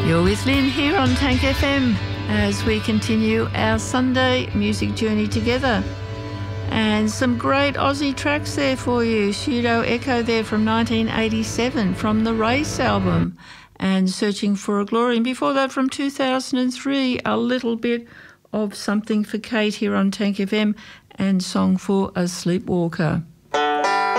You're with Lynn here on Tank FM as we continue our Sunday music journey together. And some great Aussie tracks there for you. Pseudo Echo there from 1987 from the Race album and Searching for a Glory. And before that from 2003, a little bit of Something for Kate here on Tank FM and Song for a Sleepwalker.